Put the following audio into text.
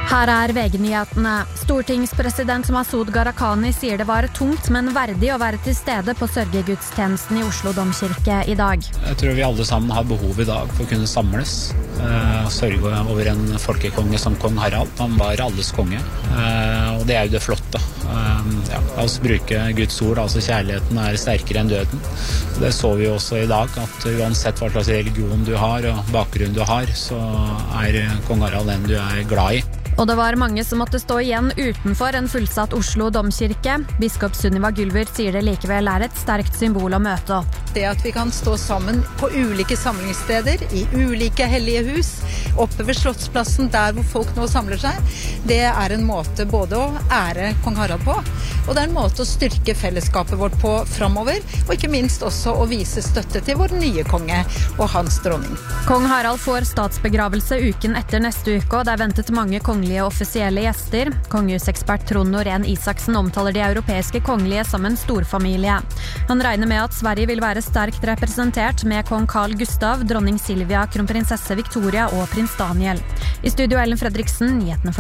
Her VG-nyhetene. Stortingspresident Masud Gharahkhani sier det var tungt, men verdig å være til stede på sørgegudstjenesten i Oslo Domkirke i dag. Jeg tror vi alle sammen har behov i dag for å kunne samles og sørge over en folkekonge som kong Harald. Han var alles konge, og det er jo det flotte. La oss bruke Guds ord, altså kjærligheten er sterkere enn døden. Det så vi jo også i dag, at uansett hva slags religion du har og bakgrunn du har, så er kong Harald den du er glad i. Og det var mange som måtte stå igjen utenfor en fullsatt Oslo Domkirke. Biskop Sunniva Gylver sier det likevel er et sterkt symbol å møte opp. Det at vi kan stå sammen på ulike samlingssteder, i ulike hellige hus, oppe ved Slottsplassen der hvor folk nå samler seg, det er en måte både å ære kong Harald på, og det er en måte å styrke fellesskapet vårt på fremover, og ikke minst også å vise støtte til vår nye konge og hans dronning. Kong Harald får statsbegravelse uken etter neste uke, og det er ventet mange kongelige offisielle gjester. Kongehusekspert Trond Norén Isaksen omtaler de europeiske kongelige som en storfamilie. Han regner med at Sverige vil være sterkt representert med kong Carl Gustav, dronning Silvia, kronprinsesse Victoria og prins Daniel. I studio Ellen Fredriksen, nyhetene for